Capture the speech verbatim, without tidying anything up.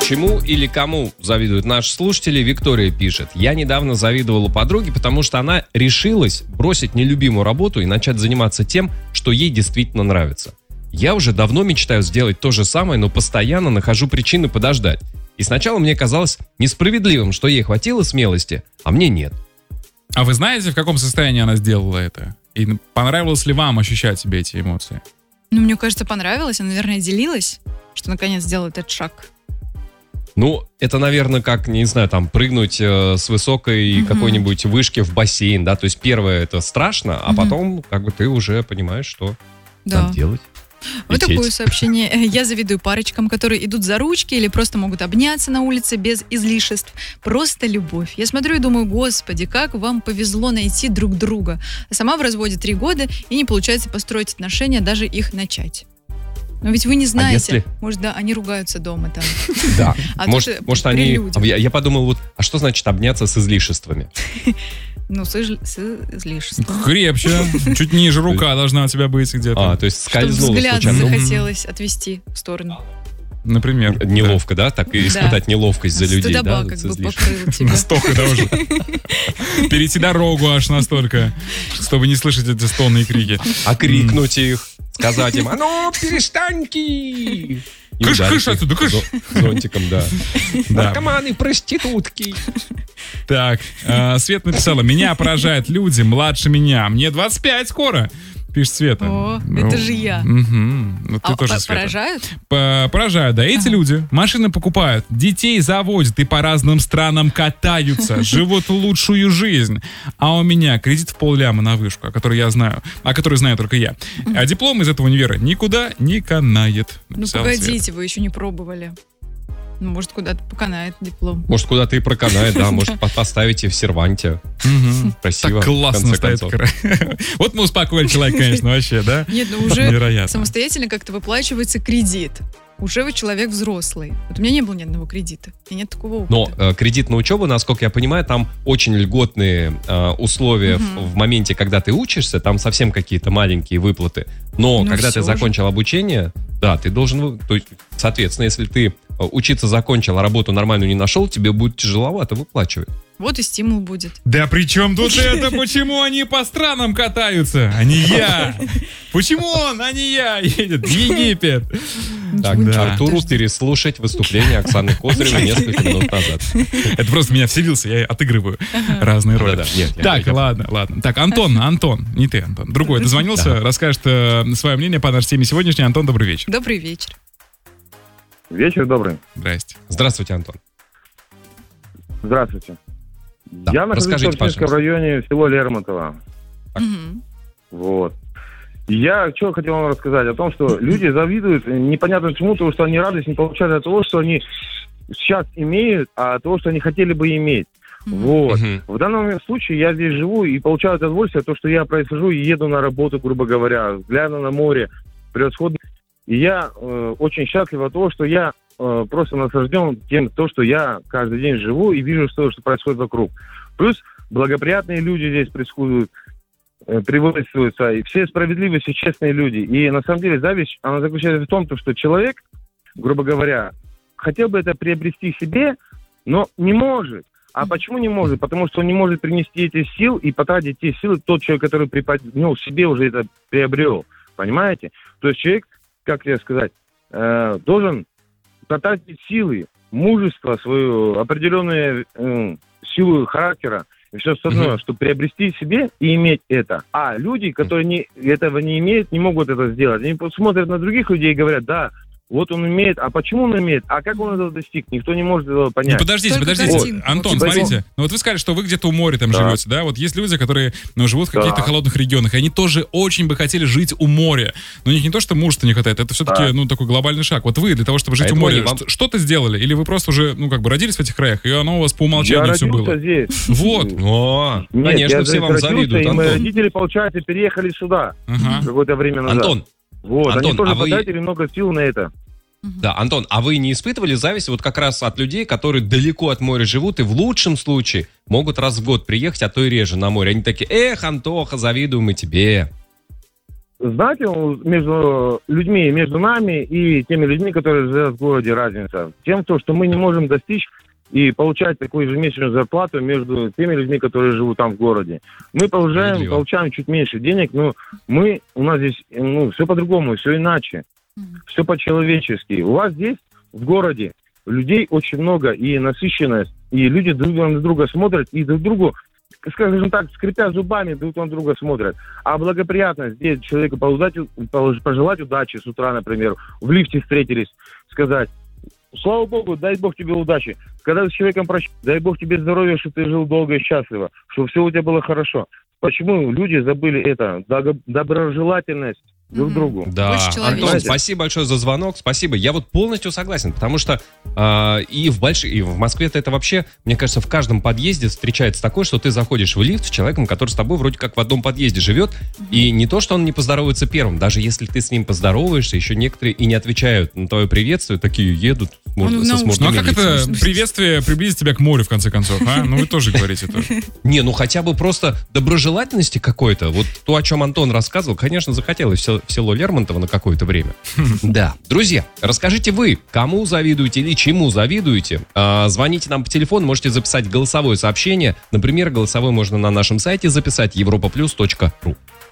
Чему или кому завидуют наши слушатели, Виктория пишет. Я недавно завидовала подруге, потому что она решилась бросить нелюбимую работу и начать заниматься тем, что ей действительно нравится. Я уже давно мечтаю сделать то же самое, но постоянно нахожу причины подождать. И сначала мне казалось несправедливым, что ей хватило смелости, а мне нет. А вы знаете, в каком состоянии она сделала это? И понравилось ли вам ощущать себе эти эмоции? Ну, мне кажется, понравилось. Она, наверное, делилась, что наконец сделала этот шаг. Ну, это, наверное, как, не знаю, там, прыгнуть э, с высокой угу. какой-нибудь вышки в бассейн, да, то есть первое это страшно, а угу. потом, как бы, ты уже понимаешь, что да. надо делать. Вот такое сообщение. Я завидую парочкам, которые идут за ручки или просто могут обняться на улице без излишеств. Просто любовь. Я смотрю и думаю, господи, как вам повезло найти друг друга. А сама в разводе три года и не получается построить отношения, даже их начать. Но ведь вы не знаете, а если... может, да, они ругаются дома там. Да, а может, может они... Я, я подумал, вот, а что значит обняться с излишествами? Ну, с, изли... с излишеством. Крепче, чуть ниже рука должна у тебя быть где-то. А, то есть скользнула случайно. Взгляд случайно. захотелось отвести в сторону. Например. Неловко, да? Так и испытать да. неловкость за людей, Стыдоба, да? как бы покрыл тебя. Настолько, да, уже. Перейти дорогу аж настолько, чтобы не слышать эти стоны и крики. А крикнуть их, сказать им, а ну, перестаньте! Кыш, кыш отсюда, кыш! Зонтиком, да. Наркоманы, проститутки. Так, Свет написала, меня поражают люди младше меня. Мне двадцать пять скоро. Пишет Света. О, ну, это же я. Угу. Ну, ты а, тоже, а, Света. Поражают? По- поражают, да. Эти ага. люди машины покупают, детей заводят и по разным странам катаются, живут лучшую жизнь. А у меня кредит в полляма на вышку, о которой я знаю, о которой знаю только я. А диплом из этого универа никуда не канает. Ну погодите, Света. Вы еще не пробовали. Ну, может, куда-то поканает диплом. Может, куда-то и проканает, да. Может, поставите в серванте. Красиво. Так классно стоит. Вот мы успокоили человека, конечно, вообще, да? Нет, ну уже самостоятельно как-то выплачивается кредит. Уже вы человек взрослый. Вот у меня не было ни одного кредита. И нет такого опыта. Но э, кредит на учебу, насколько я понимаю, там очень льготные э, условия угу. в, в моменте, когда ты учишься. Там совсем какие-то маленькие выплаты. Но ну, когда ты закончил же. обучение, да, ты должен... То есть, соответственно, если ты учиться закончил, а работу нормальную не нашел, тебе будет тяжеловато выплачивать. Вот и стимул будет. Да при чем тут это? Почему они по странам катаются, а не я? Почему он, а не я едет в Египет? Так, да. Артуру переслушать выступление Оксаны Козыревой несколько минут назад. Это просто меня вселился, я отыгрываю разные роли. Так, ладно, ладно. Так, Антон, Антон, не ты, Антон, другой дозвонился, расскажет свое мнение по нашей теме сегодняшней. Антон, добрый вечер. Добрый вечер. Вечер добрый. Здрасте. Здравствуйте, Антон. Здравствуйте. Да, я нахожусь в Собчинском районе, село Лермонтово. Угу. Вот. Я что хотел вам рассказать о том, что люди завидуют непонятно чему, потому что они радость не получают от того, что они сейчас имеют, а от того, что они хотели бы иметь. Mm-hmm. Вот. Mm-hmm. В данном случае я здесь живу и получаю удовольствие от того, что я происхожу и еду на работу, грубо говоря, взгляну на море, превосходно. И я э, очень счастлив от того, что я э, просто наслажден тем, то, что я каждый день живу и вижу, что, что происходит вокруг. Плюс благоприятные люди здесь присутствуют, э, приветствуются, и все справедливые, все честные люди. И на самом деле зависть, она заключается в том, что человек, грубо говоря, хотел бы это приобрести себе, но не может. А почему не может? Потому что он не может принести эти силы и потратить те силы, тот человек, который приподнял себе, уже это приобрел. Понимаете? То есть человек, как тебе сказать, э, должен потратить силы, мужество, свою определенную э, силу характера и все остальное, mm-hmm. чтобы приобрести себе и иметь это. А люди, которые не, этого не имеют, не могут это сделать. Они смотрят на других людей и говорят, да, вот он умеет, а почему он умеет, а как он этого достиг, никто не может этого понять. Ну, подождите, Только подождите, вот. Антон, вот, смотрите, ну вот вы сказали, что вы где-то у моря там да. живете, да, вот есть люди, которые ну, живут в да. каких-то холодных регионах, и они тоже очень бы хотели жить у моря, но у них не то, что мужества не хватает, это все-таки, да. ну, такой глобальный шаг. Вот вы для того, чтобы жить а у моря, вам... что-то сделали, или вы просто уже, ну, как бы родились в этих краях, и оно у вас по умолчанию я все было? Здесь. Вот. О, Нет, конечно, все вам завидуют, Антон. Мои родители, получается, переехали сюда ага. какое-то время назад. Антон, Вот, Антон, они тоже а вы... потратили много сил на это. Да, Антон, а вы не испытывали зависть вот как раз от людей, которые далеко от моря живут и в лучшем случае могут раз в год приехать, а то и реже на море? Они такие, эх, Антоха, завидуем мы тебе. знаете, между людьми, между нами и теми людьми, которые живут в городе, разница. Тем, то, что мы не можем достичь и получать такую ежемесячную зарплату между теми людьми, которые живут там в городе. Мы получаем, получаем чуть меньше денег, но мы, у нас здесь ну, все по-другому, все иначе. Все по-человечески. У вас здесь, в городе, людей очень много, и насыщенность, и люди друг на друга смотрят, и друг другу, скажем так, скрипя зубами, друг на друга смотрят. А благоприятность, здесь человеку пожелать удачи с утра, например, в лифте встретились, сказать: слава Богу, дай Бог тебе удачи. Когда с человеком прощаешься, дай Бог тебе здоровья, чтобы ты жил долго и счастливо, чтобы все у тебя было хорошо. Почему люди забыли это? Доброжелательность друг другу. Да, Антон, спасибо большое за звонок, спасибо. Я вот полностью согласен, потому что э, и в больших, и в Москве-то это вообще, мне кажется, в каждом подъезде встречается такое, что ты заходишь в лифт с человеком, который с тобой вроде как в одном подъезде живет, mm-hmm. и не то, что он не поздоровается первым, даже если ты с ним поздороваешься, еще некоторые и не отвечают на твое приветствие, такие едут ну, со смурными Ну а как лицами. Это приветствие приблизит тебя к морю, в конце концов, а? Ну вы тоже говорите тоже. Не, ну хотя бы просто доброжелательности какой-то, вот то, о чем Антон рассказывал, конечно, захотелось все в село Лермонтово на какое-то время. Да. Друзья, расскажите вы, кому завидуете или чему завидуете. А, звоните нам по телефону, можете записать голосовое сообщение. Например, голосовое можно на нашем сайте записать европа плюс точка ру.